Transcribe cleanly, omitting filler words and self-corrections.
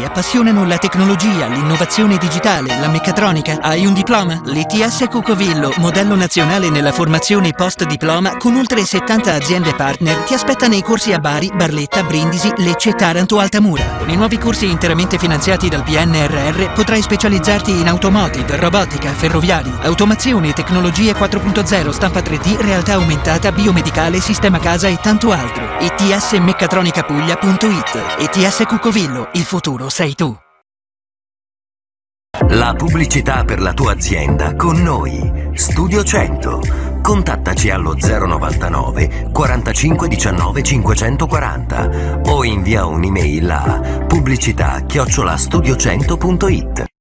Ti appassionano la tecnologia, l'innovazione digitale, la meccatronica? Hai un diploma? L'ITS Cucovillo, modello nazionale nella formazione post-diploma con oltre 70 aziende partner, ti aspetta nei corsi a Bari, Barletta, Brindisi, Lecce, Taranto, Altamura. Con i nuovi corsi interamente finanziati dal PNRR potrai specializzarti in automotive, robotica, ferroviari, automazione, tecnologie 4.0, stampa 3D, realtà aumentata, biomedicale, sistema casa e tanto altro. itsmeccatronicapuglia.it. ITS Cucovillo, il futuro sei tu. La pubblicità per la tua azienda con noi. Studio 100. Contattaci allo 099 45 19 540 o invia un'email a pubblicità@studio100.it.